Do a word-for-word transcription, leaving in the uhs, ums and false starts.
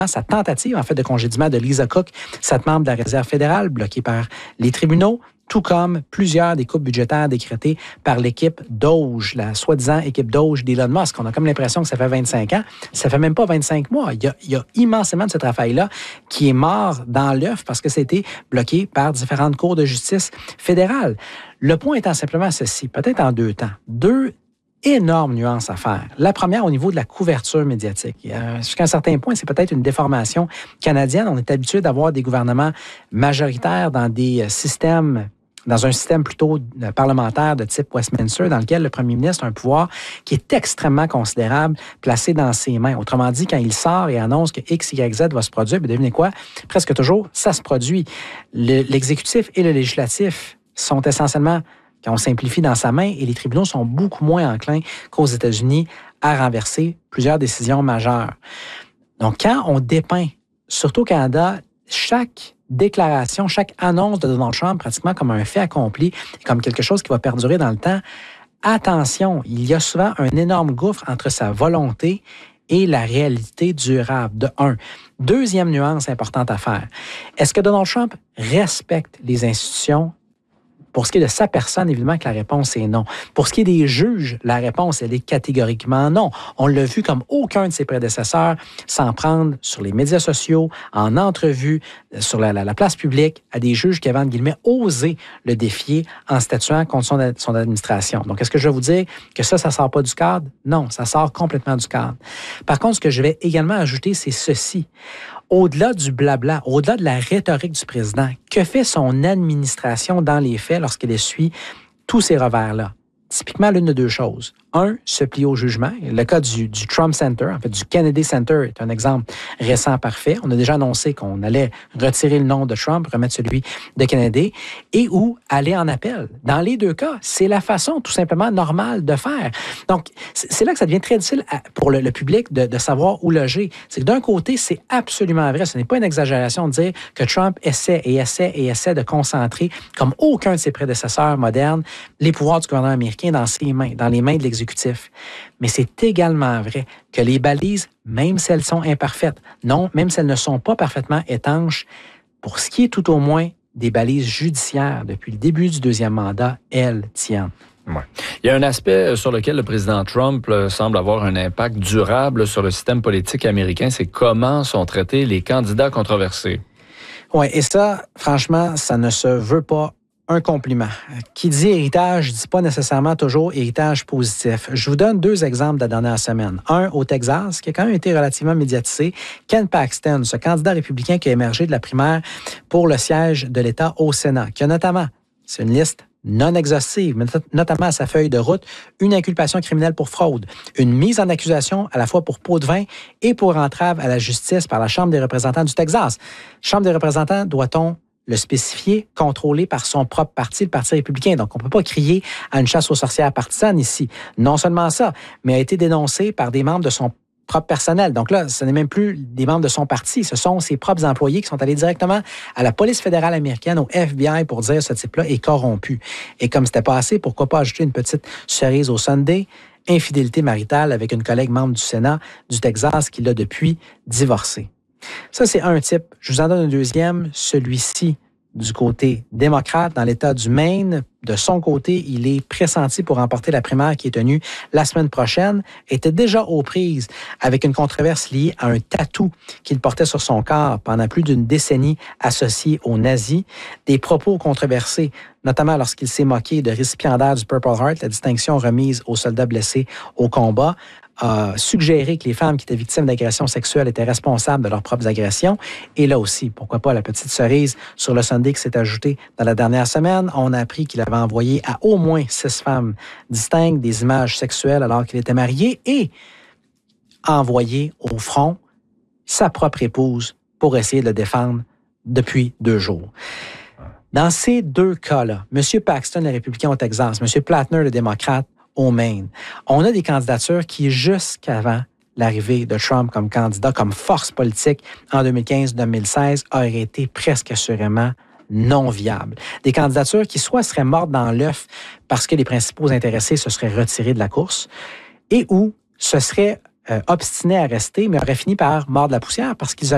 sa tentative, en fait, de congédiement de Lisa Cook, cette membre de la Réserve fédérale, bloquée par les tribunaux, tout comme plusieurs des coupes budgétaires décrétées par l'équipe Doge, la soi-disant équipe Doge d'Elon Musk. On a comme l'impression que ça fait vingt-cinq ans. Ça fait même pas vingt-cinq mois. Il y a, il y a immensément de cette affaire-là qui est mort dans l'œuf parce que ça a été bloqué par différentes cours de justice fédérales. Le point étant simplement ceci, peut-être en deux temps. Deux énorme nuance à faire. La première, au niveau de la couverture médiatique. Euh, jusqu'à un certain point, c'est peut-être une déformation canadienne. On est habitué d'avoir des gouvernements majoritaires dans des systèmes, dans un système plutôt parlementaire de type Westminster, dans lequel le premier ministre a un pouvoir qui est extrêmement considérable placé dans ses mains. Autrement dit, quand il sort et annonce que X, Y, Z va se produire, bien, devinez quoi? Presque toujours, ça se produit. Le, l'exécutif et le législatif sont essentiellement, quand on simplifie, dans sa main, et les tribunaux sont beaucoup moins enclins qu'aux États-Unis à renverser plusieurs décisions majeures. Donc, quand on dépeint, surtout au Canada, chaque déclaration, chaque annonce de Donald Trump pratiquement comme un fait accompli, comme quelque chose qui va perdurer dans le temps, attention, il y a souvent un énorme gouffre entre sa volonté et la réalité durable, de un. Deuxième nuance importante à faire. Est-ce que Donald Trump respecte les institutions? Pour ce qui est de sa personne, évidemment que la réponse est non. Pour ce qui est des juges, la réponse, elle est catégoriquement non. On l'a vu comme aucun de ses prédécesseurs s'en prendre sur les médias sociaux, en entrevue, sur la, la, la place publique, à des juges qui avaient, entre guillemets, osé le défier en statuant contre son, son administration. Donc, est-ce que je vais vous dire que ça, ça ne sort pas du cadre? Non, ça sort complètement du cadre. Par contre, ce que je vais également ajouter, c'est ceci. Au-delà du blabla, au-delà de la rhétorique du président, que fait son administration dans les faits lorsqu'elle essuie tous ces revers-là? Typiquement, l'une de deux choses. Un, se plier au jugement. Le cas du, du Trump Center, en fait, du Kennedy Center est un exemple récent parfait. On a déjà annoncé qu'on allait retirer le nom de Trump, remettre celui de Kennedy, et ou aller en appel. Dans les deux cas, c'est la façon tout simplement normale de faire. Donc, c'est là que ça devient très difficile à, pour le, le public de, de savoir où loger. C'est que d'un côté, c'est absolument vrai. Ce n'est pas une exagération de dire que Trump essaie et essaie et essaie de concentrer, comme aucun de ses prédécesseurs modernes, les pouvoirs du gouvernement américain dans ses mains, dans les mains de l'exécutif. Mais c'est également vrai que les balises, même si elles sont imparfaites, non, même si elles ne sont pas parfaitement étanches, pour ce qui est tout au moins des balises judiciaires depuis le début du deuxième mandat, elles tiennent. Ouais. Il y a un aspect sur lequel le président Trump là, semble avoir un impact durable sur le système politique américain, c'est comment sont traités les candidats controversés. Oui, et ça, franchement, ça ne se veut pas un compliment. Qui dit héritage ne dit pas nécessairement toujours héritage positif. Je vous donne deux exemples de la dernière semaine. Un au Texas, qui a quand même été relativement médiatisé. Ken Paxton, ce candidat républicain qui a émergé de la primaire pour le siège de l'État au Sénat, qui a notamment, c'est une liste non exhaustive, mais notamment à sa feuille de route, une inculpation criminelle pour fraude, une mise en accusation à la fois pour pot de vin et pour entrave à la justice par la Chambre des représentants du Texas. Chambre des représentants, doit-on le spécifier, contrôlé par son propre parti, le Parti républicain. Donc, on ne peut pas crier à une chasse aux sorcières partisane ici. Non seulement ça, mais a été dénoncé par des membres de son propre personnel. Donc là, ce n'est même plus des membres de son parti, ce sont ses propres employés qui sont allés directement à la police fédérale américaine, au F B I, pour dire ce type-là est corrompu. Et comme c'était pas assez, pourquoi pas ajouter une petite cerise au sundae? Infidélité maritale avec une collègue membre du Sénat du Texas qui l'a depuis divorcé. Ça, c'est un type. Je vous en donne un deuxième, celui-ci du côté démocrate dans l'État du Maine. De son côté, il est pressenti pour remporter la primaire qui est tenue la semaine prochaine. Était déjà aux prises avec une controverse liée à un tatou qu'il portait sur son corps pendant plus d'une décennie associé aux nazis. Des propos controversés, notamment lorsqu'il s'est moqué de récipiendaire du Purple Heart, la distinction remise aux soldats blessés au combat, a suggéré que les femmes qui étaient victimes d'agressions sexuelles étaient responsables de leurs propres agressions. Et là aussi, pourquoi pas la petite cerise sur le sundae qui s'est ajoutée dans la dernière semaine. On a appris qu'il avait envoyé à au moins six femmes distinctes des images sexuelles alors qu'il était marié et envoyé au front sa propre épouse pour essayer de le défendre depuis deux jours. Dans ces deux cas-là, M. Paxton, le républicain au Texas, M. Platner, le démocrate, au Maine. On a des candidatures qui, jusqu'avant l'arrivée de Trump comme candidat, comme force politique en deux mille quinze deux mille seize, auraient été presque assurément non viables. Des candidatures qui soit seraient mortes dans l'œuf parce que les principaux intéressés se seraient retirés de la course et ou se seraient euh, obstinés à rester, mais auraient fini par mordre la poussière parce qu'ils auraient